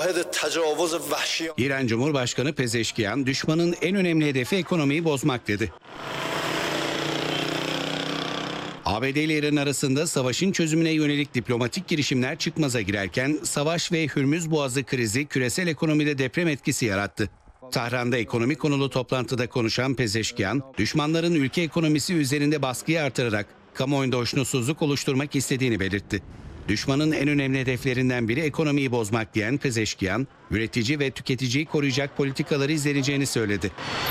İran Cumhurbaşkanı Pezeşkiyan, düşmanın en önemli hedefi ekonomiyi bozmak dedi. ABD ile İran arasında savaşın çözümüne yönelik diplomatik girişimler çıkmaza girerken savaş ve Hürmüz Boğazı krizi küresel ekonomide deprem etkisi yarattı. Tahran'da ekonomi konulu toplantıda konuşan Pezeşkiyan, düşmanların ülke ekonomisi üzerinde baskıyı artırarak kamuoyunda hoşnutsuzluk oluşturmak istediğini belirtti. Düşmanın en önemli hedeflerinden biri ekonomiyi bozmak diyen Pezeşkiyan, üretici ve tüketiciyi koruyacak politikaları izleneceğini söyledi.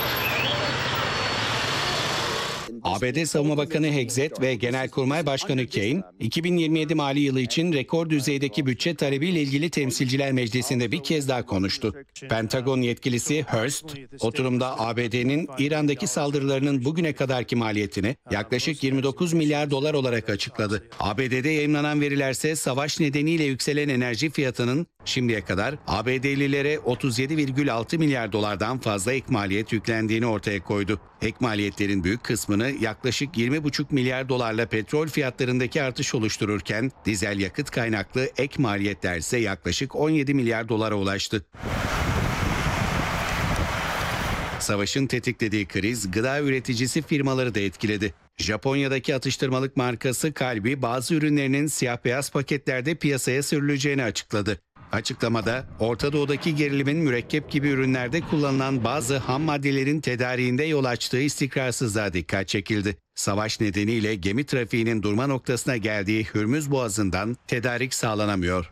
ABD Savunma Bakanı Hexet ve Genelkurmay Başkanı Kane, 2027 mali yılı için rekor düzeydeki bütçe talebiyle ilgili Temsilciler Meclisi'nde bir kez daha konuştu. Pentagon yetkilisi Hurst, oturumda ABD'nin İran'daki saldırılarının bugüne kadarki maliyetini yaklaşık 29 milyar dolar olarak açıkladı. ABD'de yayımlanan verilerse savaş nedeniyle yükselen enerji fiyatının şimdiye kadar ABD'lilere 37,6 milyar dolardan fazla ek maliyet yüklendiğini ortaya koydu. Ek maliyetlerin büyük kısmını yaklaşık 20,5 milyar dolarla petrol fiyatlarındaki artış oluştururken dizel yakıt kaynaklı ek maliyetler ise yaklaşık 17 milyar dolara ulaştı. Savaşın tetiklediği kriz gıda üreticisi firmaları da etkiledi. Japonya'daki atıştırmalık markası Calbee bazı ürünlerinin siyah beyaz paketlerde piyasaya sürüleceğini açıkladı. Açıklamada Orta Doğu'daki gerilimin mürekkep gibi ürünlerde kullanılan bazı ham maddelerin tedariğinde yol açtığı istikrarsızlığa dikkat çekildi. Savaş nedeniyle gemi trafiğinin durma noktasına geldiği Hürmüz Boğazı'ndan tedarik sağlanamıyor.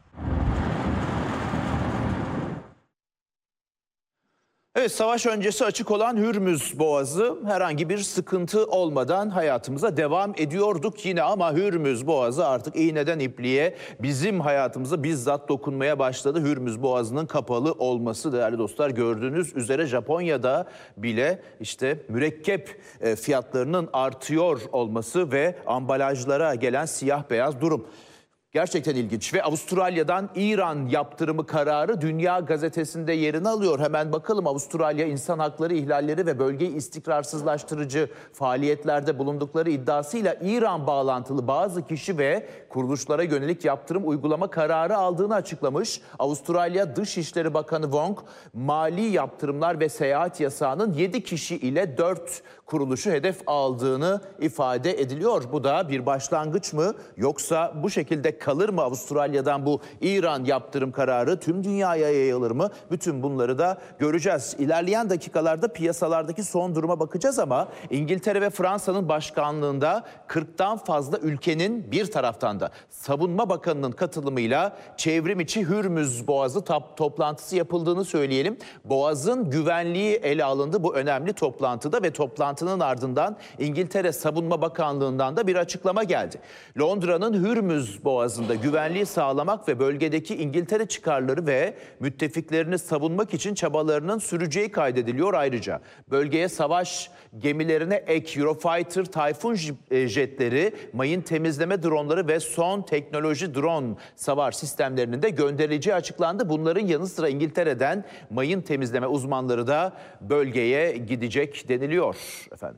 Evet, savaş öncesi açık olan Hürmüz Boğazı herhangi bir sıkıntı olmadan hayatımıza devam ediyorduk yine, ama Hürmüz Boğazı artık iğneden ipliğe bizim hayatımıza bizzat dokunmaya başladı. Hürmüz Boğazı'nın kapalı olması, değerli dostlar, gördüğünüz üzere Japonya'da bile işte mürekkep fiyatlarının artıyor olması ve ambalajlara gelen siyah beyaz durum. Gerçekten ilginç ve Avustralya'dan İran yaptırımı kararı Dünya Gazetesi'nde yerini alıyor. Hemen bakalım, Avustralya insan hakları ihlalleri ve bölgeyi istikrarsızlaştırıcı faaliyetlerde bulundukları iddiasıyla İran bağlantılı bazı kişi ve kuruluşlara yönelik yaptırım uygulama kararı aldığını açıklamış. Avustralya Dışişleri Bakanı Wong, mali yaptırımlar ve seyahat yasağının 7 kişi ile 4 kuruluşu hedef aldığını ifade ediliyor. Bu da bir başlangıç mı, yoksa bu şekilde kalır mı Avustralya'dan bu İran yaptırım kararı, tüm dünyaya yayılır mı? Bütün bunları da göreceğiz. İlerleyen dakikalarda piyasalardaki son duruma bakacağız, ama İngiltere ve Fransa'nın başkanlığında 40'tan fazla ülkenin, bir taraftan da Savunma Bakanı'nın katılımıyla çevrim içi Hürmüz Boğazı toplantısı yapıldığını söyleyelim. Boğaz'ın güvenliği ele alındı bu önemli toplantıda ve toplantının ardından İngiltere Savunma Bakanlığı'ndan da bir açıklama geldi. Londra'nın Hürmüz Boğazı'nda güvenliği sağlamak ve bölgedeki İngiltere çıkarları ve müttefiklerini savunmak için çabalarının süreceği kaydediliyor. Ayrıca bölgeye savaş gemilerine ek Eurofighter, Typhoon jetleri, mayın temizleme dronları ve son teknoloji drone savar sistemlerinin de gönderileceği açıklandı. Bunların yanı sıra İngiltere'den mayın temizleme uzmanları da bölgeye gidecek deniliyor efendim.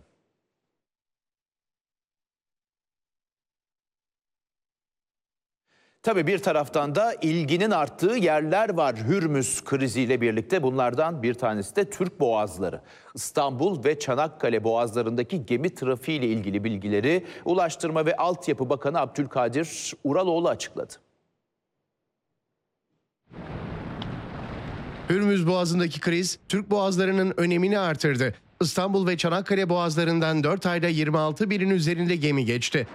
Tabii bir taraftan da ilginin arttığı yerler var Hürmüz kriziyle birlikte. Bunlardan bir tanesi de Türk boğazları. İstanbul ve Çanakkale boğazlarındaki gemi trafiği ile ilgili bilgileri Ulaştırma ve Altyapı Bakanı Abdülkadir Uraloğlu açıkladı. Hürmüz Boğazı'ndaki kriz Türk boğazlarının önemini artırdı. İstanbul ve Çanakkale boğazlarından 4 ayda 26 binin üzerinde gemi geçti.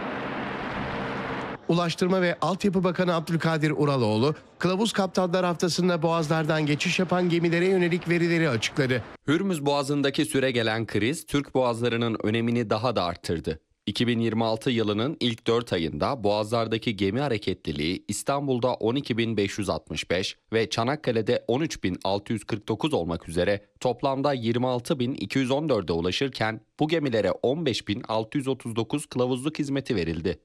Ulaştırma ve Altyapı Bakanı Abdülkadir Uraloğlu, Kılavuz Kaptanlar Haftası'nda boğazlardan geçiş yapan gemilere yönelik verileri açıkladı. Hürmüz Boğazı'ndaki süregelen kriz, Türk boğazlarının önemini daha da arttırdı. 2026 yılının ilk 4 ayında boğazlardaki gemi hareketliliği İstanbul'da 12.565 ve Çanakkale'de 13.649 olmak üzere toplamda 26.214'e ulaşırken bu gemilere 15.639 kılavuzluk hizmeti verildi.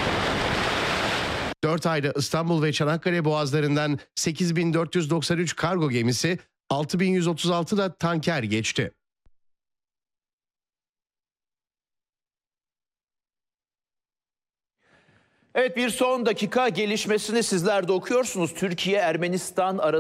4 ayda İstanbul ve Çanakkale boğazlarından 8.493 kargo gemisi, 6.136 da tanker geçti. Evet, bir son dakika gelişmesini sizler de okuyorsunuz. Türkiye-Ermenistan arasında